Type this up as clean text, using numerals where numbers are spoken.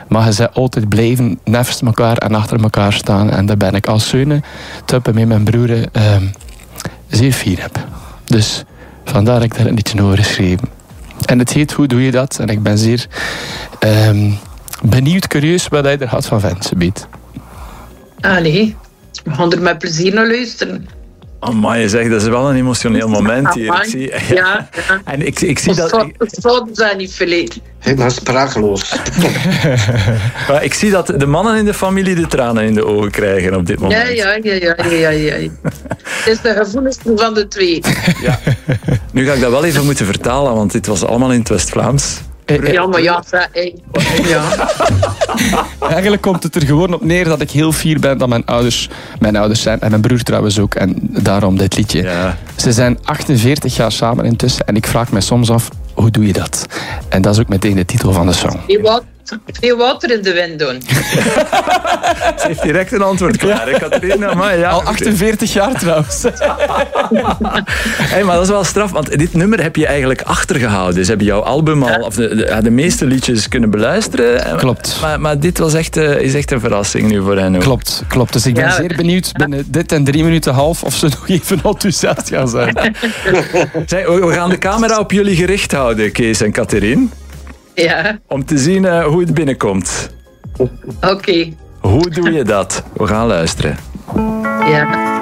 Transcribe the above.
maar je bent altijd blijven naast elkaar en achter elkaar staan. En daar ben ik als zoon, tuppen met mijn broer, zeer fier op. Dus vandaar heb ik daar een liedje over geschreven. En het heet Hoe doe je dat? En ik ben zeer benieuwd, curieus wat hij er had van vindt, Sabiet. Allee, we gaan er met plezier naar luisteren. Amai, zeg, dat is wel een emotioneel moment hier. Ik zie, ja. En ik zie dat... Dat zijn niet verleden. Ik ben sprakeloos. Ik zie dat de mannen in de familie de tranen in de ogen krijgen op dit moment. Ja. Het is de gevoeligste van de twee. Ja. Nu ga ik dat wel even moeten vertalen, want dit was allemaal in het West-Vlaams. Ja, maar ja. Eigenlijk komt het er gewoon op neer dat ik heel fier ben dat mijn ouders zijn. En mijn broer trouwens ook. En daarom dit liedje. Ja. Ze zijn 48 jaar samen intussen. En ik vraag me soms af, hoe doe je dat? En dat is ook meteen de titel van de song. Veel water in de wind doen. Ze heeft direct een antwoord klaar, ja. Catharina. Maar ja, al 48 jaar trouwens. Hey, maar dat is wel straf, want dit nummer heb je eigenlijk achtergehouden. Ze hebben jouw album al, of de meeste liedjes kunnen beluisteren. Klopt. Maar dit was is echt een verrassing nu voor hen ook. Klopt. Dus ik ben zeer benieuwd binnen dit en 3 minuten half of ze nog even enthousiast gaan zijn. We gaan de camera op jullie gericht houden, Kees en Catherine. Ja. Om te zien hoe het binnenkomt. Oké. Hoe doe je dat? We gaan luisteren. Ja.